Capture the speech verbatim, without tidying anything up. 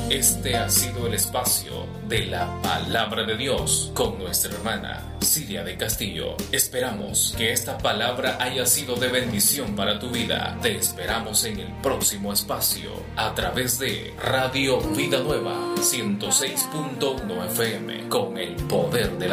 Este ha sido el espacio de la Palabra de Dios con nuestra hermana Siria de Castillo. Esperamos que esta palabra haya sido de bendición para tu vida. Te esperamos en el próximo espacio a través de Radio Vida Nueva ciento seis punto uno F M con el poder de la